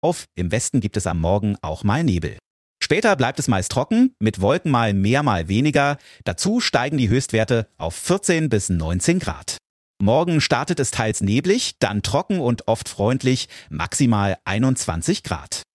auf. Im Westen gibt es am Morgen auch mal Nebel. Später bleibt es meist trocken, mit Wolken mal mehr, mal weniger. Dazu steigen die Höchstwerte auf 14 bis 19 Grad. Morgen startet es teils neblig, dann trocken und oft freundlich, maximal 21 Grad.